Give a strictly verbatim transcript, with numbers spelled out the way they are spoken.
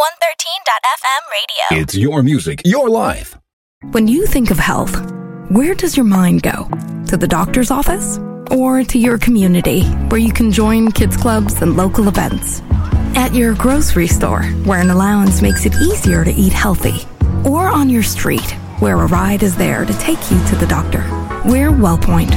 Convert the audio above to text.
one thirteen dot f m radio. It's your music, your life. When you think of health, where does your mind go? To the doctor's office? Or to your community, where you can join kids clubs and local events? At your grocery store, where an allowance makes it easier to eat healthy? Or on your street, where a ride is there to take you to the doctor? We're WellPoint.